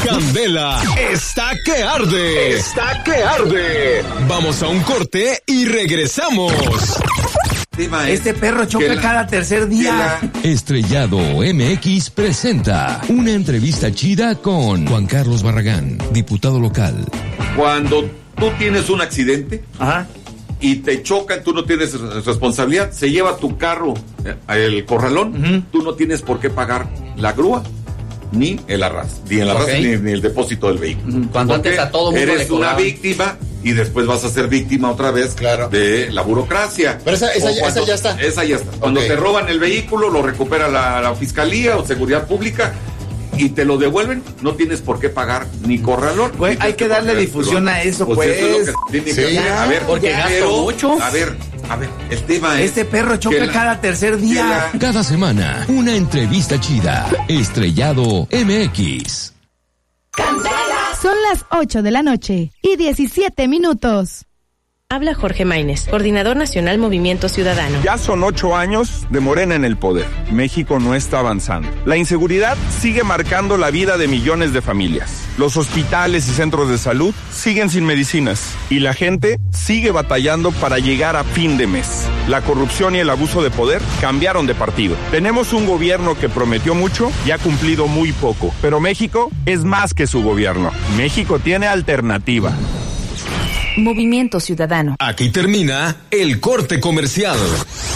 Candela está que arde. Está que arde. Vamos a un corte y regresamos. Este perro choca cada tercer día. Estrellado MX presenta una entrevista chida con Juan Carlos Barragán, diputado local. Cuando tú tienes un accidente, Ajá, y te chocan, tú no tienes responsabilidad, se lleva tu carro el corralón, tú no tienes por qué pagar la grúa ni el arrastre, ni el depósito del vehículo. Cuando Porque antes a todo mundo eres le cobraban. una víctima y después vas a ser víctima otra vez de la burocracia. Pero esa ya está. Esa ya está. Cuando Ok. te roban el vehículo, lo recupera la fiscalía o seguridad pública y te lo devuelven, no tienes por qué pagar ni corralón. Güey, hay que darle difusión a eso, Eso es lo que tiene que Sí, hacer. A ver, porque gasto mucho. A ver, el tema es... Este perro choca cada tercer día. Cada semana, una entrevista chida. Estrellado MX. Son las 8 de la noche y 17 minutos. Habla Jorge Maínez, coordinador nacional Movimiento Ciudadano. Ya son 8 años de Morena en el poder. México no está avanzando. La inseguridad sigue marcando la vida de millones de familias. Los hospitales y centros de salud siguen sin medicinas. Y la gente sigue batallando para llegar a fin de mes. La corrupción y el abuso de poder cambiaron de partido. Tenemos un gobierno que prometió mucho y ha cumplido muy poco. Pero México es más que su gobierno. México tiene alternativa. Movimiento Ciudadano. Aquí termina el corte comercial.